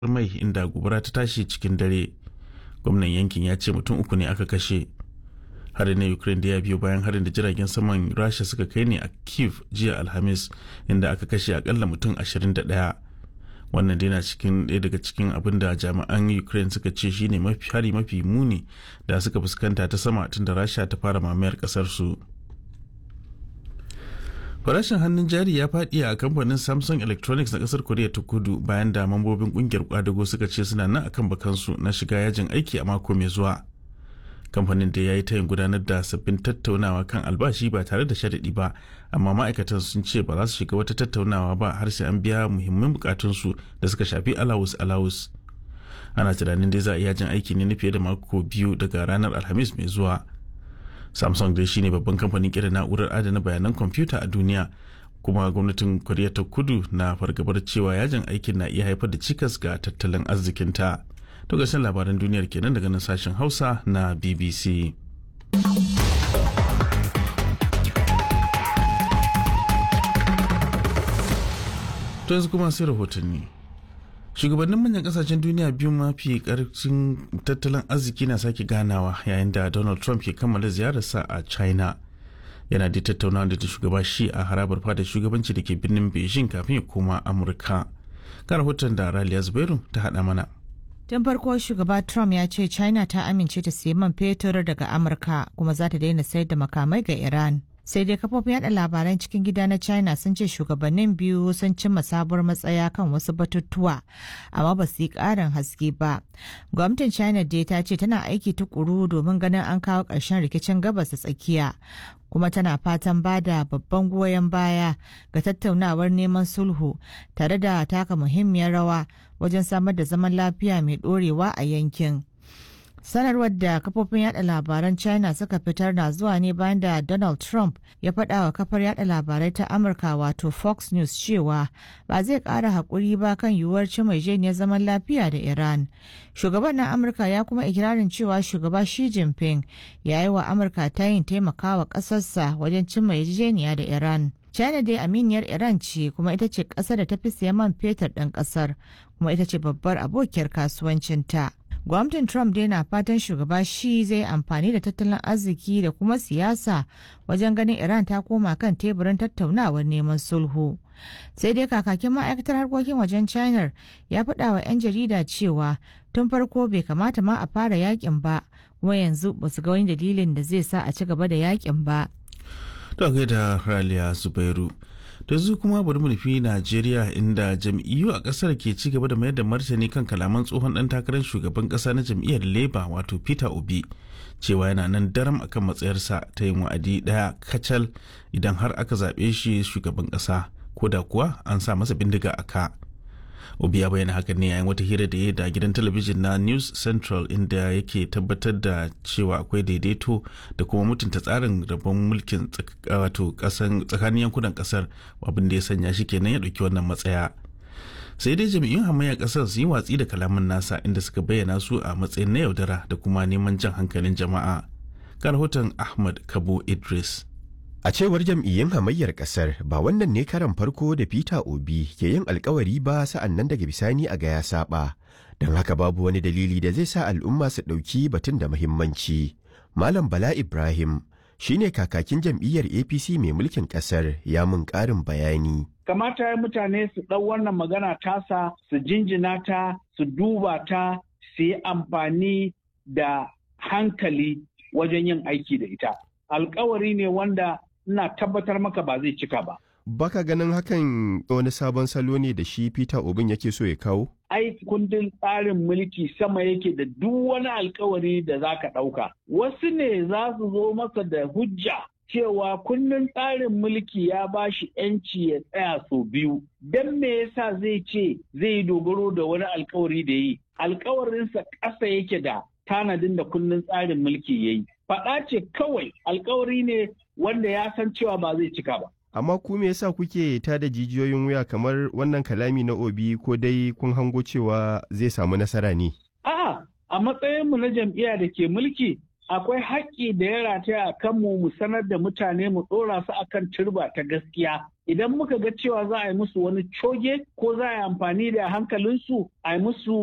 mai inda gobara ta tashi cikin dare. Gwamnan yankin ya ce mutum 3 ne aka kashe. Harin na Ukraine da ya biyo bayan harin da jiragen saman Rasha suka kai ne a Kyiv jiya Alhamis, inda aka kashe akalla mutum 21. Wannan dai na cikin ɗaya daga cikin abin da jami'an Ukraine suka ce shine hari mafi muni da suka fuskanta ta sama tun da Rasha ta fara mamayar ƙasar su. Farashin hannun jari ya faɗi a kamfanin Samsung Electronics na ƙasar Koriya ta Kudu bayan da mambobin ƙungiyar kwadago suka ce suna nan akan bakansu na shiga yajin aiki a mako mai zuwa. Kamfanin da ya yi tayin gudanar da sabbin tattaunawa kan albashi ba tare da sharaɗi ba, amma ma'aikatan sun ce ba za su shiga wata tattaunawa ba har sai an biya muhimman bukatunsu da suka shafi alawus. Ana tunanin dai za a iya jin aiki ne na fiye da mako 2 daga ranar Alhamis mai zuwa. Samsung dai shine babban kamfanin kera na'urar adana bayanan kwamfuta a duniya, kuma gwamnatin Koriya ta Kudu na fargabar cewa yajin aikin na iya haifar da cikas ga tattalin arzikinta. To gashin labaran duniyar kenan daga nan sashen Hausa na BBC. To yanzu kuma sai rahotanni. Shugabannin manyan kasashen duniya biyu mafi karfin tattalin arziki na sake ganawa yayin da Donald Trump ke kammala ziyararsa a China. Yana da tattaunawa da shugaba Xi a harabar fadar shugabanci da ke birnin Beijing kafin ya koma Amurka. Ga rahoton da Raliya Zubairu ta haɗa mana. Tun farko shugaba Trump ya ce China ta amince ta sayi man fetur daga Amurka kuma za ta daina sayar da makamai ga Iran. Sai dai kafofin yada labaran cikin gida na China sun ce shugabannin biyu sun cimma sabuwar matsaya kan wasu batutuwa, amma ba su yi ƙarin haske ba. Gwamnatin China dai ta ce tana aiki tukuru domin ganin an kawo ƙarshen rikicin gabas da tsakiya, kuma tana fatan ba da babban goyon baya ga tattaunawar neman sulhu tare da taka muhimmiyar rawa wajen samar da zaman lafiya mai ɗorewa a yankin. Sanarwar da kafofin yada labaran China suka fitar na zuwa ne bayan da Donald Trump ya faɗa wa kafar yada labarai ta Amurka wato Fox News cewa ba zai ƙara haƙuri ba kan yiwuwar cimma yarjejeniyar zaman lafiya da Iran. Shugaban na Amurka ya kuma ikirarin cewa shugaba Xi Jinping ya yi wa Amurka tayin taimakawa ƙasarsa wajen cimma yarjejeniya da Iran. China dai aminiyar Iran ce kuma ita ce ƙasar da ta fi siyan man fetur ɗin ƙasar, kuma ita ce babbar abokiyar kasuwancinta. Gwamnatin Trump dai na fatan shugaba Xi zai amfani da tattalin arziki da kuma siyasa wajen ganin Iran ta koma kan teburin tattaunawar neman sulhu. Sai dai kakakin ma'aikatar harkokin wajen China ya faɗa wa 'yan jarida cewa tun farko bai kamata ma a fara yakin ba, kuma yanzu ba su ga wani dalilin da zai sa a ci gaba da yakin ba. To da Raliya Zubairu. Da zu kuma bari mu nufi Najeriya, inda jam'iyyu a kasar ke ci gaba da mayar da martani kan kalaman tsohon dan takarar shugaban kasa na jam'iyyar Labour wato Peter Obi cewa yana nan daram akan matsayarsa ta yin wa'adi daya kacal idan har aka zaɓe shi shugaban kasa, ko da kuwa an sa masa bindiga a ka. Obi ya bayyana hakan ne yayin wata hira da ya da gidan talabijin na News Central, inda yake tabbatar da cewa akwai daidaito da kuma mutunta tsarin rabon mulkin wato tsakanin yankunan kasar, abin da ya sanya shi kenan ya ɗauki wannan matsaya. Sai dai jami'in hamayyar kasar su yi watsi da kalaman nasa, inda suka bayyana su a matsayin na yaudara da kuma neman jan hankalin jama'a. Ga rahoton Ahmad Kabo Idris. A cewar jam'iyyun hamayyar kasar, ba wannan ne karan farko da Peter Obi ke yin alkawari ba sa'an nan daga bisani a ga ya saba. Don haka babu wani dalili da zai sa al'umma su ɗauki batun da muhimmanci. Malam Bala Ibrahim shine kakakin jam'iyyar APC mai mulkin kasar, ya mun ƙarin bayani. Kamata ya mutane su ɗau wannan magana tasa, su jinjina ta, su duba ta, su yi amfani da hankali wajen yin aiki da ita. Alkawari ne wanda ina tabbatar maka ba zai cika ba. Baka ganin hakan wani sabon salo ne da shi Peter Obin yake so ya kawo? Ai kundin tsarin mulki sama yake da duk wani alkawari da za ka ɗauka. Wasu ne za su zo masa da hujja cewa kundin tsarin mulki ya ba shi ‘yanci ya tsaya sau biyu. Don me yasa zai ce zai yi dogaro da wani alkawari da yi? Alkawarinsa ƙasa yake da tanadin da kundin tsarin mulki ya yi. Faɗa ce kawai, alkawari ne wanda ya san cewa ba zai cika ba. Amma ku me yasa kuke tada jijiyoyin wuya kamar wannan kalami na Obi, ko dai kun hango cewa zai samu nasara ne? A'a, a matsayinmu na jam'iyya da ke mulki akwai haƙƙi da ya rataya a kanmu mu sanar da mutane, mu ɗora su akan turba ta gaskiya. idan muka ga cewa za a yi musu wani coge ko za a yi amfani da hankalinsu a yi musu